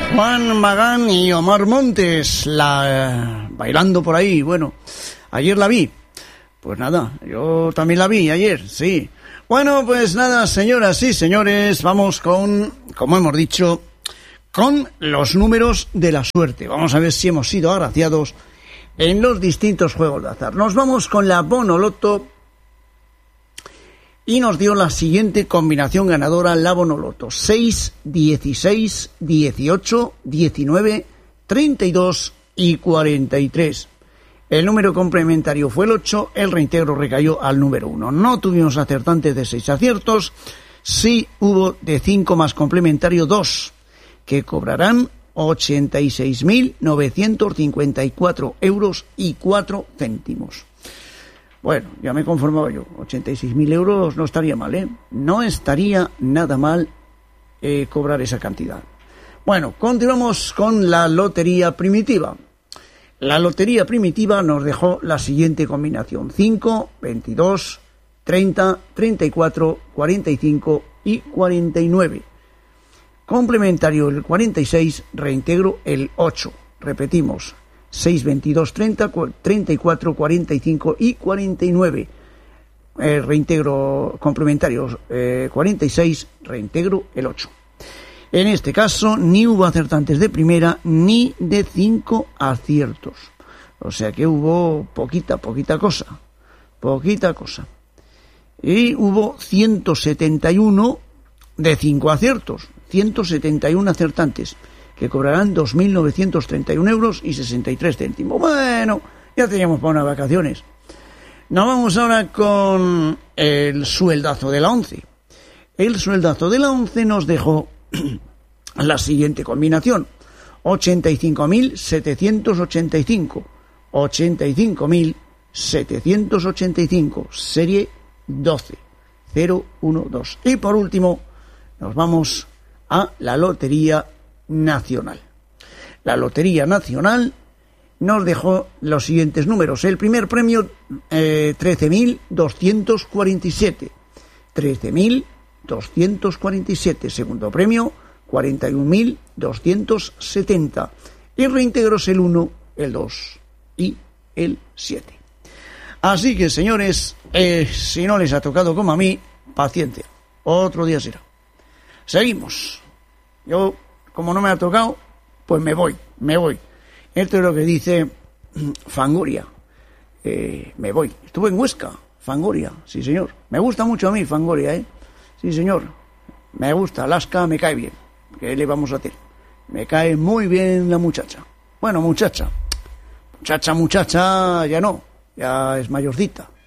Juan Magán y Omar Montes, bailando por ahí. Bueno, ayer la vi. Pues nada, yo también la vi ayer, sí. Bueno, pues nada, señoras y señores, vamos con, como hemos dicho, con los números de la suerte. Vamos a ver si hemos sido agraciados en los distintos juegos de azar. Nos vamos con la Bonoloto y nos dio la siguiente combinación ganadora, la Bonoloto: 6, 16, 18, 19, 32 y 43. El número complementario fue el 8, el reintegro recayó al número 1. No tuvimos acertantes de 6 aciertos, sí hubo de 5 más complementario 2, que cobrarán 86.954 euros y 4 céntimos. Bueno, ya me conformaba yo, 86.000 euros no estaría mal, ¿eh? No estaría nada mal cobrar esa cantidad. Bueno, continuamos con la lotería primitiva. La lotería primitiva nos dejó la siguiente combinación: 5, 22, 30, 34, 45 y 49. Complementario el 46, reintegro el 8. Repetimos: 6, 22, 30, 34, 45 y 49. Reintegro complementario 46, reintegro el 8. En este caso ni hubo acertantes de primera ni de 5 aciertos. O sea que hubo poquita cosa. Y hubo 171 de 5 aciertos. 171 acertantes, que cobrarán 2.931 euros y 63 céntimos. Bueno, ya teníamos para unas vacaciones. Nos vamos ahora con el sueldazo de la 11. El sueldazo de la 11 nos dejó la siguiente combinación: 85.785, 85.785, serie 12012. Y por último nos vamos a la Lotería Nacional. La Lotería Nacional nos dejó los siguientes números. El primer premio 13.247, 13.247. Segundo premio 41.270. Y reintegros el 1, el 2 y el 7. Así que, señores, si no les ha tocado como a mí, paciencia, otro día será. Seguimos. Yo, como no me ha tocado, pues me voy. Esto es lo que dice Fangoria. Me voy. Estuve en Huesca, Fangoria, sí señor. Me gusta mucho a mí Fangoria, sí señor. Me gusta, Alaska me cae bien. ¿Qué le vamos a hacer? Me cae muy bien la muchacha. Bueno, muchacha, ya no, ya es mayorcita.